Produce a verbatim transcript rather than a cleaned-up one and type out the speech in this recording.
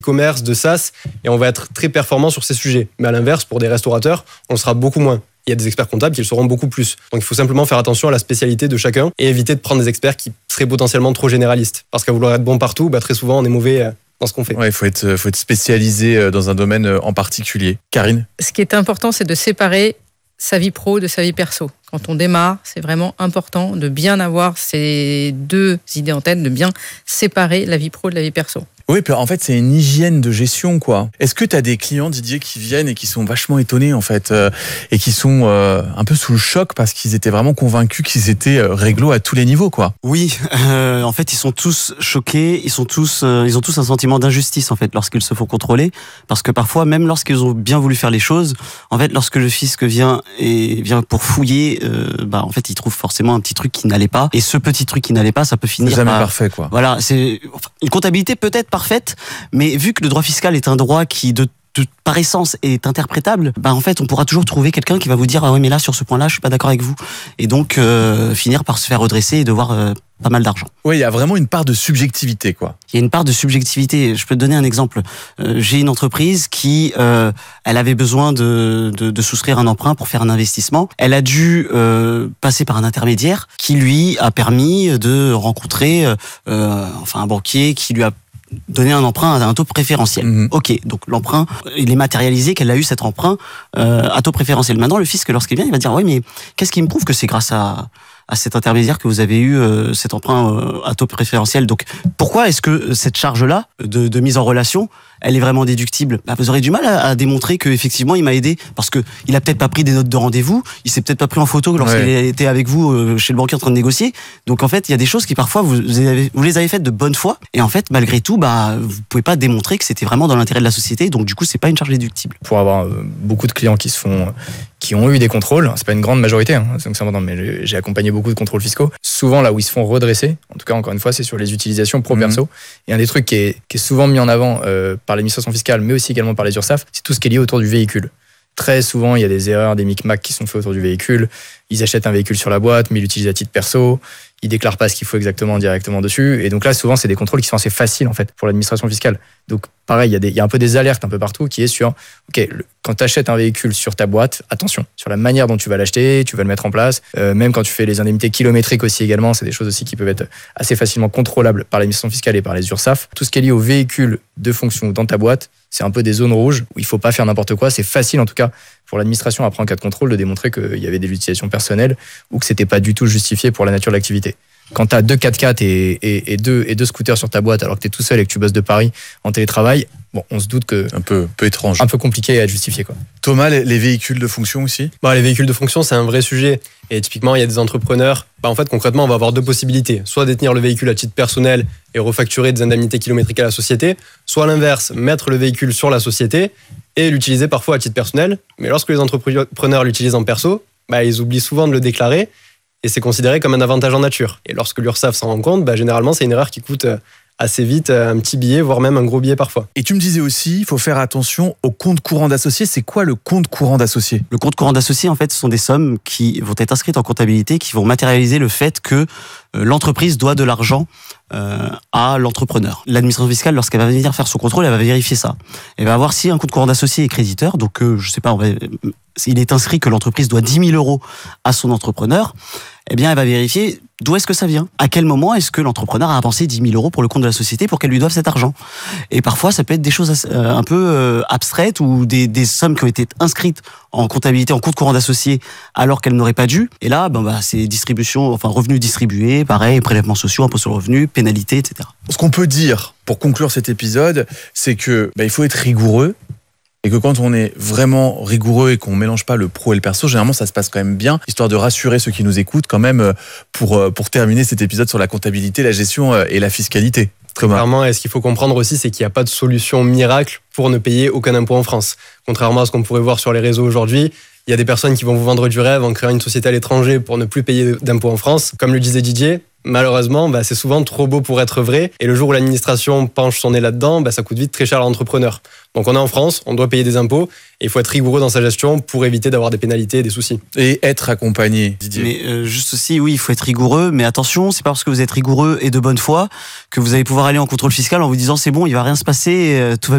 commerce, de SaaS, et on va être très performant sur ces sujets. Mais à l'inverse, pour des restaurateurs, on le sera beaucoup moins. Il y a des experts comptables qui le seront beaucoup plus. Donc il faut simplement faire attention à la spécialité de chacun et éviter de prendre des experts qui seraient potentiellement trop généralistes. Parce qu'à vouloir être bon partout, bah, très souvent on est mauvais dans ce qu'on fait. Ouais, il faut être, faut être spécialisé dans un domaine en particulier. Karine ? Ce qui est important, c'est de séparer sa vie pro de sa vie perso. Quand on démarre, c'est vraiment important de bien avoir ces deux idées en tête, de bien séparer la vie pro de la vie perso. Oui, puis en fait, c'est une hygiène de gestion, quoi. Est-ce que tu as des clients, Didier, qui viennent et qui sont vachement étonnés, en fait, euh, et qui sont euh, un peu sous le choc parce qu'ils étaient vraiment convaincus qu'ils étaient euh, réglo à tous les niveaux, quoi? Oui, euh, en fait, ils sont tous choqués, ils sont tous, euh, ils ont tous un sentiment d'injustice, en fait, lorsqu'ils se font contrôler, parce que parfois, même lorsqu'ils ont bien voulu faire les choses, en fait, lorsque le fisc vient et vient pour fouiller, euh, bah, en fait, il trouve forcément un petit truc qui n'allait pas, et ce petit truc qui n'allait pas, ça peut finir C'est jamais par... parfait, quoi. Voilà, c'est enfin, une comptabilité peut-être parfaite, mais vu que le droit fiscal est un droit qui de, de par essence est interprétable, bah en fait on pourra toujours trouver quelqu'un qui va vous dire ah oui mais là sur ce point-là je suis pas d'accord avec vous, et donc euh, finir par se faire redresser et devoir euh, pas mal d'argent. Oui, il y a vraiment une part de subjectivité, quoi. Il y a une part de subjectivité. Je peux te donner un exemple. Euh, j'ai une entreprise qui, euh, elle avait besoin de, de, de souscrire un emprunt pour faire un investissement. Elle a dû euh, passer par un intermédiaire qui lui a permis de rencontrer, euh, enfin un banquier qui lui a donné un emprunt à un taux préférentiel. Mmh. Ok, donc l'emprunt, il est matérialisé qu'elle a eu cet emprunt euh, à taux préférentiel. Maintenant, le fisc, lorsqu'il vient, il va dire oui, mais qu'est-ce qui me prouve que c'est grâce à à cet intermédiaire que vous avez eu euh, cet emprunt euh, à taux préférentiel. Donc, pourquoi est-ce que cette charge-là de, de mise en relation, elle est vraiment déductible? Bah, vous aurez du mal à, à démontrer qu'effectivement, il m'a aidé parce que il a peut-être pas pris des notes de rendez-vous, il s'est peut-être pas pris en photo lorsqu'il ouais. était avec vous euh, chez le banquier en train de négocier. Donc, en fait, il y a des choses qui parfois vous, vous, avez, vous les avez faites de bonne foi, et en fait, malgré tout, bah, vous pouvez pas démontrer que c'était vraiment dans l'intérêt de la société. Donc, du coup, c'est pas une charge déductible. Pour avoir euh, beaucoup de clients qui se font, qui ont eu des contrôles, c'est pas une grande majorité, hein, donc c'est important, mais j'ai accompagné beaucoup de contrôles fiscaux. Souvent, là où ils se font redresser, en tout cas, encore une fois, c'est sur les utilisations pro-perso. Mmh. Et un des trucs qui est, qui est souvent mis en avant euh, par l'administration fiscale, mais aussi également par les URSSAF, c'est tout ce qui est lié autour du véhicule. Très souvent, il y a des erreurs, des micmacs qui sont faits autour du véhicule. Ils achètent un véhicule sur la boîte, mais ils l'utilisent à titre perso. Ils déclarent pas ce qu'il faut exactement directement dessus. Et donc là, souvent, c'est des contrôles qui sont assez faciles, en fait, pour l'administration fiscale. Donc, pareil, il y a des, il y a un peu des alertes un peu partout qui est sur, OK, le, quand tu achètes un véhicule sur ta boîte, attention, sur la manière dont tu vas l'acheter, tu vas le mettre en place. Euh, même quand tu fais les indemnités kilométriques aussi également, c'est des choses aussi qui peuvent être assez facilement contrôlables par l'administration fiscale et par les URSSAF. Tout ce qui est lié au véhicule de fonction dans ta boîte, c'est un peu des zones rouges où il faut pas faire n'importe quoi. C'est facile, en tout cas, pour l'administration, après en cas de contrôle, de démontrer qu'il y avait des utilisations personnelles ou que c'était pas du tout justifié pour la nature de l'activité. Quand tu as deux quatre-quatre et, et, et, deux, et deux scooters sur ta boîte alors que tu es tout seul et que tu bosses de Paris en télétravail, bon, on se doute que... Un peu, peu étrange. Un peu compliqué à justifier, quoi. Thomas, les, les véhicules de fonction aussi ? Bah, les véhicules de fonction, c'est un vrai sujet. Et typiquement, il y a des entrepreneurs. Bah, en fait, concrètement, on va avoir deux possibilités. Soit détenir le véhicule à titre personnel et refacturer des indemnités kilométriques à la société. Soit à l'inverse, mettre le véhicule sur la société et l'utiliser parfois à titre personnel. Mais lorsque les entrepreneurs l'utilisent en perso, bah, ils oublient souvent de le déclarer. Et c'est considéré comme un avantage en nature. Et lorsque l'URSSAF s'en rend compte, bah, généralement, c'est une erreur qui coûte assez vite un petit billet, voire même un gros billet parfois. Et tu me disais aussi, il faut faire attention au compte courant d'associé. C'est quoi le compte courant d'associé ? Le compte courant d'associé, en fait, ce sont des sommes qui vont être inscrites en comptabilité, qui vont matérialiser le fait que l'entreprise doit de l'argent euh, à l'entrepreneur. L'administration fiscale, lorsqu'elle va venir faire son contrôle, elle va vérifier ça. Elle va voir si un compte courant d'associé est créditeur. Donc, euh, je sais pas, on va, il est inscrit que l'entreprise doit dix mille euros à son entrepreneur. Eh bien, elle va vérifier d'où est-ce que ça vient. À quel moment est-ce que l'entrepreneur a avancé dix mille euros pour le compte de la société pour qu'elle lui doive cet argent. Et parfois, ça peut être des choses euh, un peu euh, abstraites ou des, des sommes qui ont été inscrites en comptabilité, en compte courant d'associé, alors qu'elles n'auraient pas dû. Et là, ben, bah, c'est distribution, enfin revenus distribués, pareil, prélèvements sociaux, impôts sur le revenu, pénalités, et cetera. Ce qu'on peut dire pour conclure cet épisode, c'est que bah, il faut être rigoureux. Et que quand on est vraiment rigoureux et qu'on mélange pas le pro et le perso, généralement ça se passe quand même bien, histoire de rassurer ceux qui nous écoutent quand même pour, pour terminer cet épisode sur la comptabilité, la gestion et la fiscalité. Très clairement, et ce qu'il faut comprendre aussi, c'est qu'il n'y a pas de solution miracle pour ne payer aucun impôt en France. Contrairement à ce qu'on pourrait voir sur les réseaux aujourd'hui, il y a des personnes qui vont vous vendre du rêve en créant une société à l'étranger pour ne plus payer d'impôts en France. Comme le disait Didier, malheureusement, bah, c'est souvent trop beau pour être vrai. Et le jour où l'administration penche son nez là-dedans, bah, ça coûte vite très cher à l'entrepreneur. Donc on est en France, on doit payer des impôts et il faut être rigoureux dans sa gestion pour éviter d'avoir des pénalités et des soucis. Et être accompagné, Didier. Mais euh, juste aussi, oui, il faut être rigoureux, mais attention, c'est pas parce que vous êtes rigoureux et de bonne foi que vous allez pouvoir aller en contrôle fiscal en vous disant c'est bon, il va rien se passer, euh, tout va